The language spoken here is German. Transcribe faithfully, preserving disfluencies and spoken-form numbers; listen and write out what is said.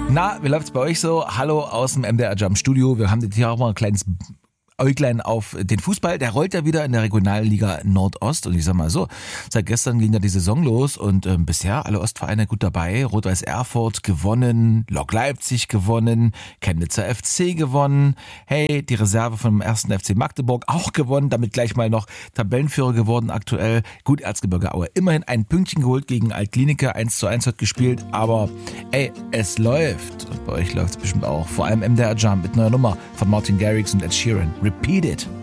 Na, wie läuft's bei euch so? Hallo aus dem M D R Jump Studio. Wir haben hier auch mal ein kleines Äuglein auf den Fußball. Der rollt ja wieder in der Regionalliga Nordost. Und ich sag mal so, seit gestern ging ja die Saison los und ähm, bisher alle Ostvereine gut dabei. Rot-Weiß Erfurt gewonnen, Lok Leipzig gewonnen, Chemnitzer F C gewonnen. Hey, die Reserve vom ersten F C Magdeburg auch gewonnen. Damit gleich mal noch Tabellenführer geworden aktuell. Gut, Erzgebirge Aue immerhin ein Pünktchen geholt gegen Altkliniker. eins zu eins hat gespielt. Aber ey, es läuft. Und bei euch läuft's bestimmt auch. Vor allem M D R Jump mit neuer Nummer von Martin Garrix und Ed Sheeran. Repeat it.